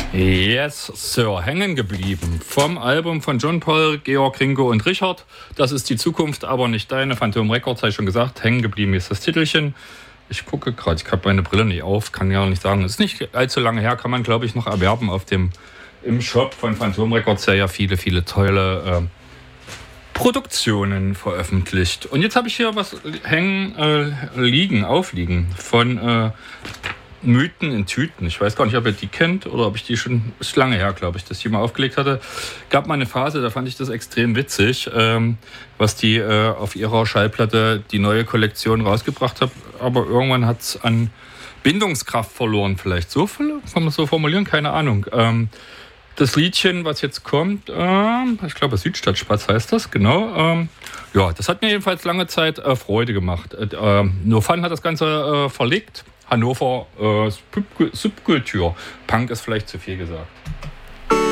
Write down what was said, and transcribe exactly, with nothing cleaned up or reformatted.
Yes, Sir, hängen geblieben. Vom Album von John Paul, Georg, Ringo und Richard. Das ist die Zukunft, aber nicht deine. Phantom Records, habe ich schon gesagt. Hängen geblieben ist das Titelchen. Ich gucke gerade, ich habe meine Brille nicht auf, kann ja nicht sagen. Es ist nicht allzu lange her, kann man glaube ich noch erwerben auf dem im Shop von Phantom Records, der ja viele, viele tolle äh, Produktionen veröffentlicht. Und jetzt habe ich hier was hängen, äh, liegen, aufliegen von äh, Mythen in Tüten. Ich weiß gar nicht, ob ihr die kennt oder ob ich die schon, ist lange her, glaube ich, dass ich die mal aufgelegt hatte. Gab mal eine Phase, da fand ich das extrem witzig, ähm, was die äh, auf ihrer Schallplatte die neue Kollektion rausgebracht hat. Aber irgendwann hat es an Bindungskraft verloren, vielleicht. So viel, kann man so formulieren? Keine Ahnung. Ähm, das Liedchen, was jetzt kommt, ähm, ich glaube, Südstadtspatz heißt das, genau. Ähm, ja, das hat mir jedenfalls lange Zeit äh, Freude gemacht. Äh, äh, Nur Fun hat das Ganze äh, verlegt. Hannover äh, Subkultur. Punk ist vielleicht zu viel gesagt.